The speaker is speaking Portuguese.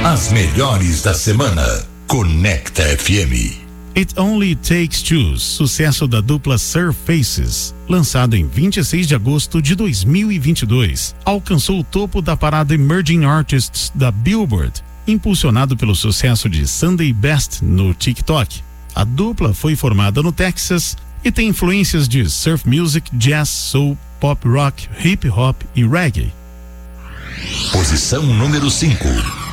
As melhores da semana. Conecta FM. It Only Takes Two, sucesso da dupla Surfaces, lançado em 26 de agosto de 2022, alcançou o topo da parada Emerging Artists da Billboard, impulsionado pelo sucesso de Sunday Best no TikTok. A dupla foi formada no Texas e tem influências de surf music, jazz, soul, pop rock, hip hop e reggae. Posição número 5.